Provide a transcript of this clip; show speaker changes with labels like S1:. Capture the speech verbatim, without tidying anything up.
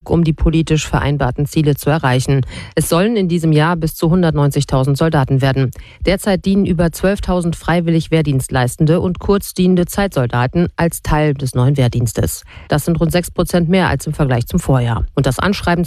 S1: genug, um die politisch vereinbarten Ziele zu erreichen. Es sollen in diesem Jahr bis zu hundertneunzigtausend Soldaten werden. Derzeit dienen über zwölftausend freiwillig Wehrdienstleistende und kurzdienende Zeitsoldaten als Teil des neuen Wehrdienstes. Das sind rund sechs Prozent mehr als im Vergleich zum Vorjahr. Und das Anschreiben